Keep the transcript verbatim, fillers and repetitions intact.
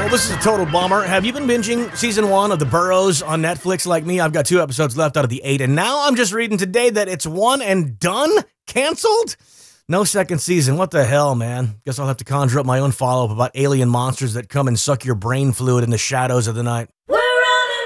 Well, this is a total bummer. Have you been binging season one of The Burrows on Netflix like me? I've got two episodes left out of the eight, and now I'm just reading today that it's one and done? Canceled? No second season. What the hell, man? Guess I'll have to conjure up my own follow-up about alien monsters that come and suck your brain fluid in the shadows of the night.